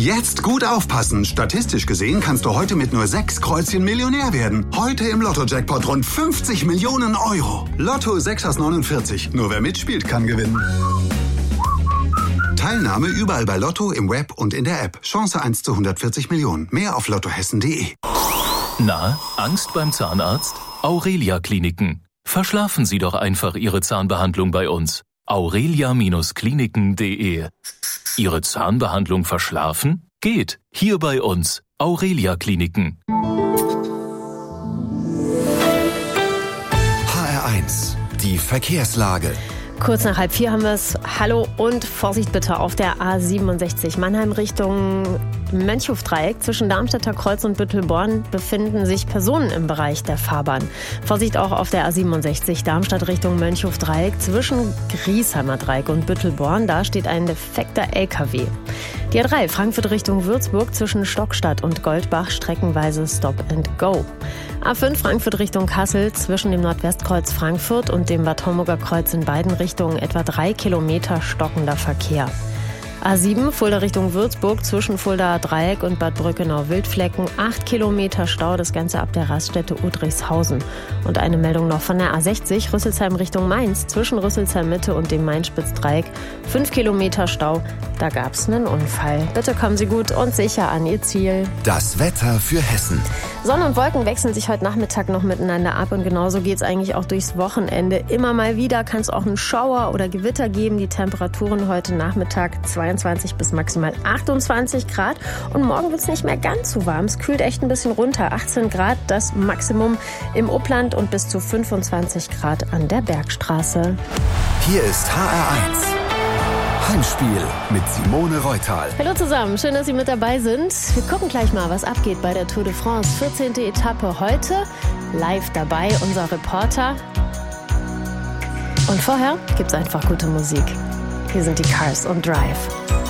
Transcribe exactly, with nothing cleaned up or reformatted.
Jetzt gut aufpassen. Statistisch gesehen kannst du heute mit nur sechs Kreuzchen Millionär werden. Heute im Lotto-Jackpot rund fünfzig Millionen Euro. Lotto sechs aus neunundvierzig. Nur wer mitspielt, kann gewinnen. Teilnahme überall bei Lotto, im Web und in der App. Chance eins zu hundertvierzig Millionen. Mehr auf lottohessen punkt de. Na, Angst beim Zahnarzt? Aurelia Kliniken. Verschlafen Sie doch einfach Ihre Zahnbehandlung bei uns. aurelia Kliniken punkt de. Ihre Zahnbehandlung verschlafen? Geht. Hier bei uns. Aurelia Kliniken. H R eins. Die Verkehrslage. Kurz nach halb vier haben wir es. Hallo und Vorsicht bitte auf der A siebenundsechzig Mannheim Richtung Mönchhofdreieck. Zwischen Darmstädter Kreuz und Büttelborn befinden sich Personen im Bereich der Fahrbahn. Vorsicht auch auf der A siebenundsechzig Darmstadt Richtung Mönchhofdreieck. Zwischen Griesheimer Dreieck und Büttelborn, da steht ein defekter L K W. Die A drei Frankfurt Richtung Würzburg zwischen Stockstadt und Goldbach streckenweise Stop and Go. A fünf Frankfurt Richtung Kassel zwischen dem Nordwestkreuz Frankfurt und dem Bad Homburger Kreuz in beiden Richtungen etwa drei Kilometer stockender Verkehr. A sieben Fulda Richtung Würzburg zwischen Fuldaer Dreieck und Bad Brückenau-Wildflecken acht Kilometer Stau, das Ganze ab der Raststätte Udrichshausen. Und eine Meldung noch von der A sechzig Rüsselsheim Richtung Mainz zwischen Rüsselsheim Mitte und dem Main-Spitz-Dreieck fünf Kilometer Stau. Da gab es einen Unfall. Bitte kommen Sie gut und sicher an Ihr Ziel. Das Wetter für Hessen. Sonne und Wolken wechseln sich heute Nachmittag noch miteinander ab und genauso geht es eigentlich auch durchs Wochenende. Immer mal wieder kann es auch einen Schauer oder Gewitter geben. Die Temperaturen heute Nachmittag zweiundzwanzig bis maximal achtundzwanzig Grad und morgen wird es nicht mehr ganz so warm. Es kühlt echt ein bisschen runter. achtzehn Grad das Maximum im Upland und bis zu fünfundzwanzig Grad an der Bergstraße. Hier ist H R eins. Heimspiel mit Simone Reutal. Hallo zusammen, schön, dass Sie mit dabei sind. Wir gucken gleich mal, was abgeht bei der Tour de France. vierzehnte Etappe heute. Live dabei unser Reporter. Und vorher gibt's einfach gute Musik. Hier sind die Cars und Drive.